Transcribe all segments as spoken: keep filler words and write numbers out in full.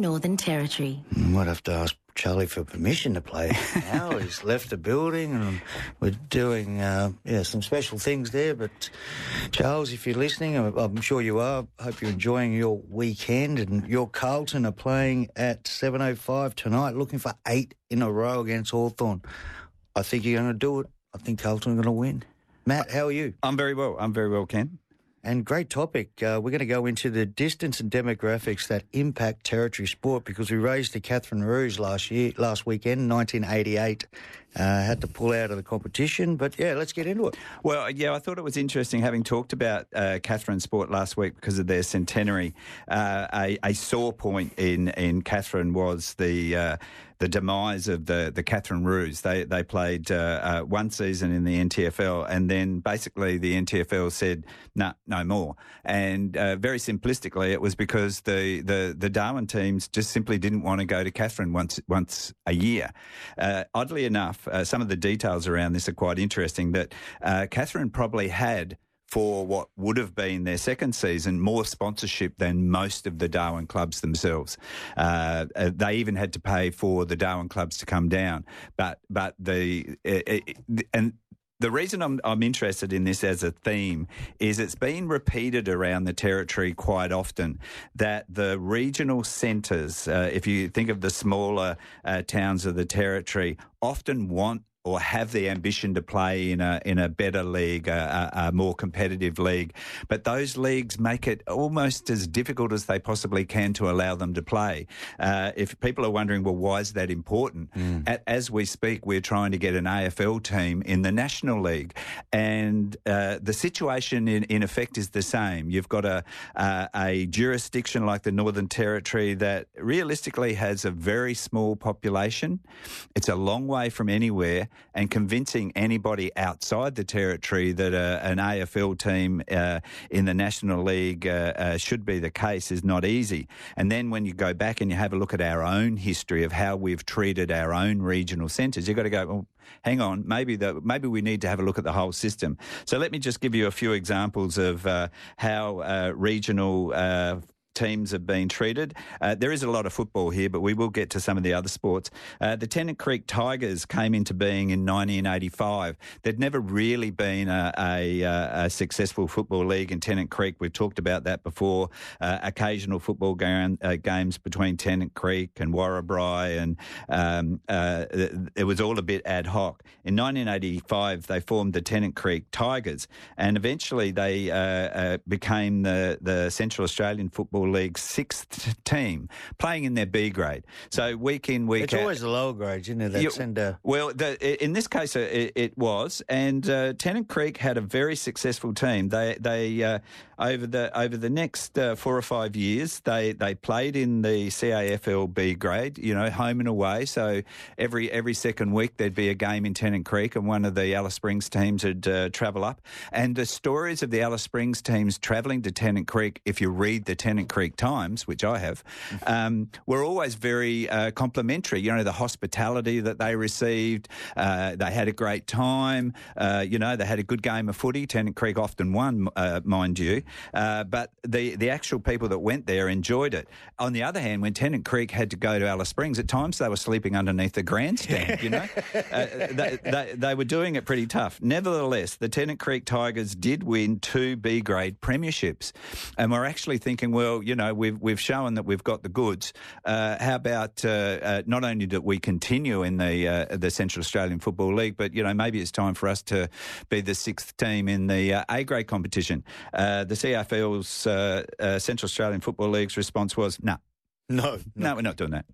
Northern Territory. I might have to ask Charlie for permission to play now. He's left the building and we're doing uh, yeah some special things there. But Charles, if you're listening, I'm sure you are, I hope you're enjoying your weekend. And your Carlton are playing at seven oh five tonight, looking for eight in a row against Hawthorn. I think you're going to do it. I think Carlton are going to win. Matt, how are you? I'm very well. I'm very well, Ken. And great topic. Uh, we're going to go into the distance and demographics that impact territory sport, because we raised the Catherine Rouge last year, last weekend, nineteen eighty-eight. Uh, had to pull out of the competition, but yeah, let's get into it. Well, yeah, I thought it was interesting, having talked about uh, Catherine Sport last week because of their centenary. Uh, a, a sore point in in Catherine was the uh, the demise of the the Catherine Rouge. They they played uh, uh, one season in the N T F L, and then basically the N T F L said no, nah, no more. And uh, very simplistically, it was because the, the the Darwin teams just simply didn't want to go to Catherine once once a year. Uh, oddly enough, uh, some of the details around this are quite interesting. That uh, Catherine probably had, for what would have been their second season, more sponsorship than most of the Darwin clubs themselves. Uh, uh, they even had to pay for the Darwin clubs to come down. But but the uh, and. The reason I'm, I'm interested in this as a theme is it's been repeated around the territory quite often that the regional centres, uh, if you think of the smaller uh, towns of the territory, often want or have the ambition to play in a in a better league, a, a, a more competitive league. But those leagues make it almost as difficult as they possibly can to allow them to play. Uh, if people are wondering, well, why is that important? Mm. At, as we speak, we're trying to get an A F L team in the National League. And uh, the situation, in, in effect, is the same. You've got a, a, a jurisdiction like the Northern Territory that realistically has a very small population. It's a long way from anywhere. And convincing anybody outside the territory that uh, an A F L team uh, in the National League uh, uh, should be the case is not easy. And then when you go back and you have a look at our own history of how we've treated our own regional centres, you've got to go, well, hang on, maybe the, maybe we need to have a look at the whole system. So let me just give you a few examples of uh, how uh, regional uh, teams have been treated. Uh, there is a lot of football here, but we will get to some of the other sports. Uh, the Tennant Creek Tigers came into being in nineteen eighty-five. There'd never really been a, a, a successful football league in Tennant Creek. We've talked about that before. Uh, occasional football ga- uh, games between Tennant Creek and Warrabri, and um, uh, it, it was all a bit ad hoc. In nineteen eighty-five, they formed the Tennant Creek Tigers, and eventually they uh, uh, became the, the Central Australian Football League's sixth team, playing in their B grade. So week in, week it's out. It's always the lower grades, isn't it? That's you, and, uh... Well, the, in this case, it, it was, and uh, Tennant Creek had a very successful team. They they uh, over the over the next uh, four or five years, they they played in the C A F L B grade, you know, home and away. So every every second week there'd be a game in Tennant Creek, and one of the Alice Springs teams would uh, travel up. And the stories of the Alice Springs teams travelling to Tennant Creek, if you read the Tennant Creek Times, which I have, um, were always very uh, complimentary. You know, the hospitality that they received, uh, they had a great time. Uh, you know, they had a good game of footy. Tennant Creek often won, uh, mind you, uh, but the, the actual people that went there enjoyed it. On the other hand, when Tennant Creek had to go to Alice Springs, at times they were sleeping underneath the grandstand, you know. uh, they, they, they were doing it pretty tough. Nevertheless, the Tennant Creek Tigers did win two B-grade premierships, and we're actually thinking, well, you know, we've we've shown that we've got the goods. Uh, how about uh, uh, not only that we continue in the uh, the Central Australian Football League, but you know, maybe it's time for us to be the sixth team in the uh, A grade competition. Uh, the C F L's uh, uh, Central Australian Football League's response was no. No, no, no, we're not doing that.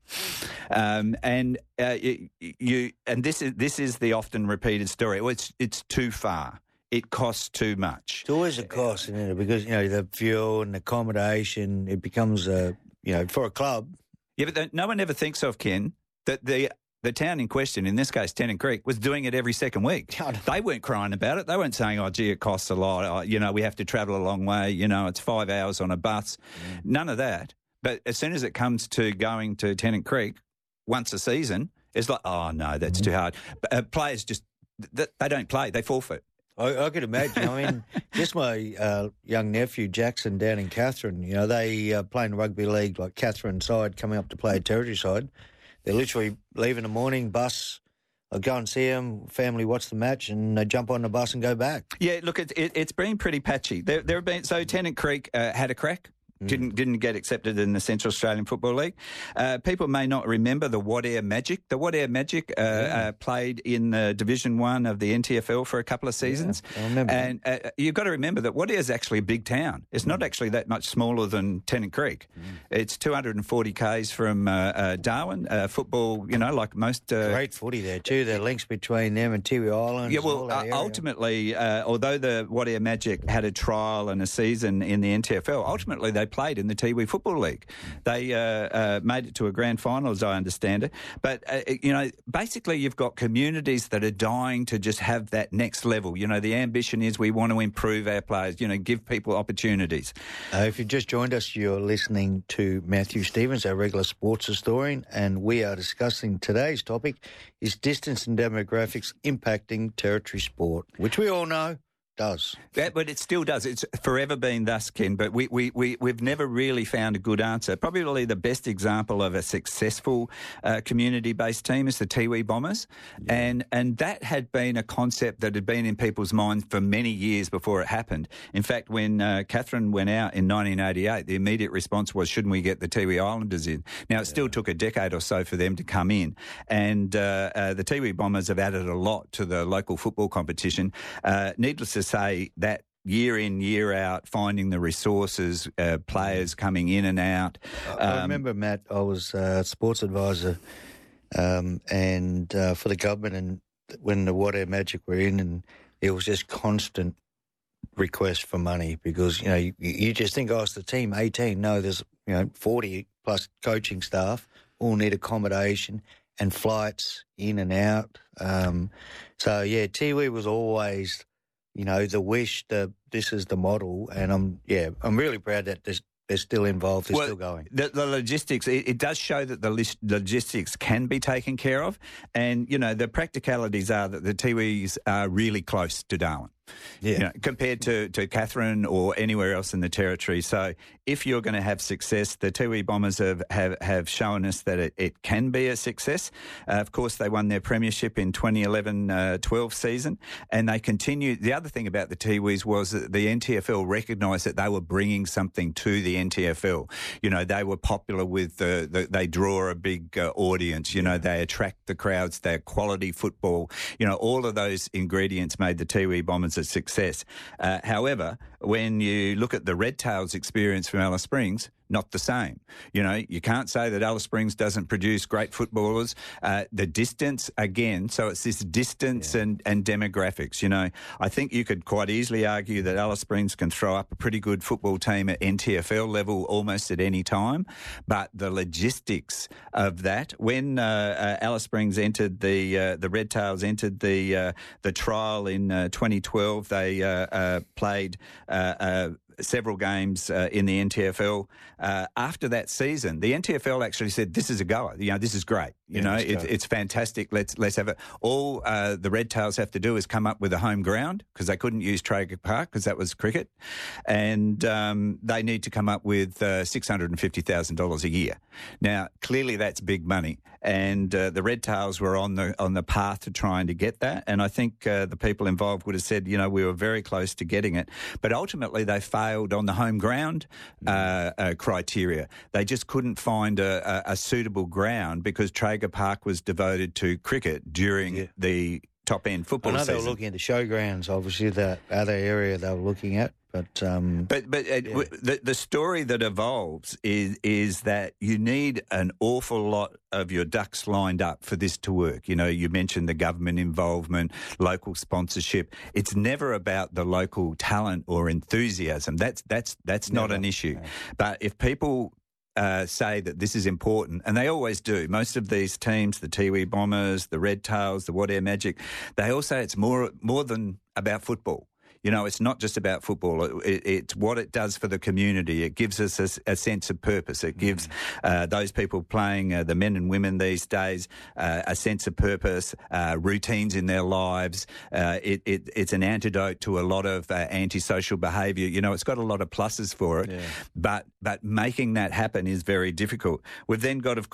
Um, and uh, you, you and this is this is the often repeated story. Well, it's it's too far. It costs too much. It's always a cost, isn't it? Because, you know, the fuel and accommodation, it becomes a, you know, for a club. Yeah, but the, no one ever thinks of, Ken, that the the town in question, in this case Tennant Creek, was doing it every second week. They weren't crying about it. They weren't saying, oh, gee, it costs a lot. Oh, you know, we have to travel a long way. You know, it's five hours on a bus. Mm. None of that. But as soon as it comes to going to Tennant Creek once a season, it's like, oh, no, that's mm. too hard. But, uh, players just, they don't play. They forfeit. I, I could imagine. I mean, just my uh, young nephew, Jackson, down in Katherine, you know, they uh, play in rugby league, like Katherine side coming up to play territory side. They're literally leave in the morning, bus, I go and see them, family watch the match, and they jump on the bus and go back. Yeah, look, it, it, it's been pretty patchy. There, there have been so Tennant Creek uh, had a crack. Didn't didn't get accepted in the Central Australian Football League. Uh, people may not remember the Wadair Magic. The Wadair Magic uh, yeah. uh, played in the Division One of the N T F L for a couple of seasons. Yeah, I remember. And uh, you've got to remember that Wadair is actually a big town. It's not actually that much smaller than Tennant Creek. Mm. It's two hundred forty kays from uh, uh, Darwin. Uh, football, you know, like most... Uh, Great footy there too. The links between them and Tiwi Islands. Yeah, well, uh, ultimately, uh, although the Wadair Magic had a trial and a season in the N T F L, ultimately they played in the Tiwi Football League. They uh, uh, made it to a grand final, as I understand it. But, uh, you know, basically you've got communities that are dying to just have that next level. You know, the ambition is we want to improve our players, you know, give people opportunities. Uh, if you've just joined us, you're listening to Matthew Stevens, our regular sports historian, and we are discussing today's topic is distance and demographics impacting territory sport, which we all know does. Yeah, but it still does. It's forever been thus, Ken, but we, we, we, we've never really found a good answer. Probably the best example of a successful uh, community-based team is the Tiwi Bombers, yeah. and and that had been a concept that had been in people's minds for many years before it happened. In fact, when uh, Katherine went out in nineteen eighty-eight, the immediate response was, shouldn't we get the Tiwi Islanders in? Now, it yeah. still took a decade or so for them to come in, and uh, uh, the Tiwi Bombers have added a lot to the local football competition. Uh, needless to say that year in, year out, finding the resources, uh, players coming in and out. Um, I remember, Matt, I was a uh, sports advisor um, and uh, for the government, and when the Wadair Magic were in, and it was just constant request for money because, you know, you, you just think, oh, it's the team, eighteen. No, there's, you know, forty plus coaching staff, all need accommodation and flights in and out. Um, so, yeah, Tiwi was always... You know, the wish, the this is the model, and I'm yeah, I'm really proud that there's, they're still involved, they're well, still going. The, the logistics, it, it does show that the list, logistics can be taken care of, and, you know, the practicalities are that the Tiwis are really close to Darwin. Yeah, you know, compared to, to Katherine or anywhere else in the territory. So if you're going to have success, the Tiwi Bombers have, have, have shown us that it, it can be a success. Uh, of course, they won their premiership in twenty eleven twelve season, and they continued. The other thing about the Tiwis was that the N T F L recognised that they were bringing something to the N T F L. You know, they were popular with the, the they draw a big uh, audience. You know, they attract the crowds. They're quality football. You know, all of those ingredients made the Tiwi Bombers a success. Uh, however, when you look at the Red Tails experience from Alice Springs, not the same. You know, you can't say that Alice Springs doesn't produce great footballers. Uh, the distance, again, so it's this distance yeah. and, and demographics. You know, I think you could quite easily argue that Alice Springs can throw up a pretty good football team at N T F L level almost at any time, but the logistics of that, when uh, uh, Alice Springs entered the uh, the Red Tails entered the uh, the trial in uh, twenty twelve, they uh, uh, played uh, uh, several games uh, in the N T F L. Uh, after that season, the N T F L actually said, "This is a goer. You know, this is great. You yeah, know, it's, it's fantastic. Let's let's have it." All uh, the Red Tails have to do is come up with a home ground because they couldn't use Traeger Park because that was cricket, and um, they need to come up with uh, six hundred and fifty thousand dollars a year. Now, clearly, that's big money, and uh, the Red Tails were on the on the path to trying to get that. And I think uh, the people involved would have said, you know, we were very close to getting it, but ultimately they failed on the home ground uh, uh, criteria. They just couldn't find a, a, a suitable ground because Traeger Park was devoted to cricket during yeah. the top-end football season. I know season. they were looking at the showgrounds, obviously, that other area they were looking at. But um, but but uh, yeah. the the story that evolves is is that you need an awful lot of your ducks lined up for this to work. You know, you mentioned the government involvement, local sponsorship. It's never about the local talent or enthusiasm. That's that's that's never. not an issue. No. But if people Uh, say that this is important, and they always do. Most of these teams, the Tiwi Bombers, the Red Tails, the Wadair Magic, they all say it's more more than about football. You know, it's not just about football. It, it, it's what it does for the community. It gives us a, a sense of purpose. It gives uh, those people playing, uh, the men and women these days, uh, a sense of purpose, uh, routines in their lives. Uh, it, it, it's an antidote to a lot of uh, antisocial behaviour. You know, it's got a lot of pluses for it, Yeah. but but making that happen is very difficult. We've then got, of